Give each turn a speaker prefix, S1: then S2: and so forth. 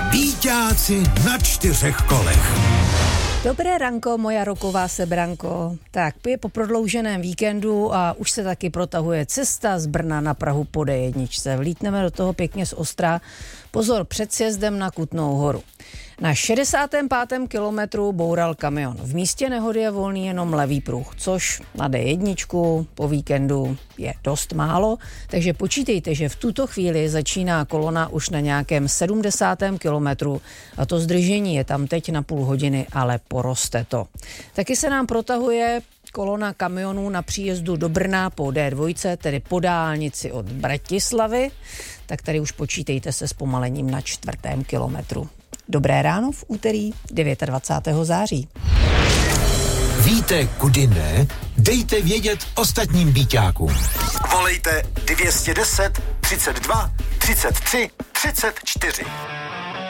S1: Býťáci na 4 kolech.
S2: Dobré ranko, moja roková sebranko. Tak, je po prodlouženém víkendu a už se taky protahuje cesta z Brna na Prahu po D1. Vlítneme do toho pěkně z Ostra. Pozor, před sjezdem na Kutnou Horu. Na 65. kilometru boural kamion. V místě nehody je volný jenom levý pruh, což na D1 po víkendu je dost málo, takže počítejte, že v tuto chvíli začíná kolona už na nějakém 70. kilometru a to zdržení je tam teď na půl hodiny, ale poroste to. Taky se nám protahuje kolona kamionů na příjezdu do Brna po D2, tedy po dálnici od Bratislavy, tak tady už počítejte se zpomalením na 4. kilometru. Dobré ráno v úterý 29. září.
S1: Víte, kudy ne? Dejte vědět ostatním býťákům. Volejte 210 32 33 34.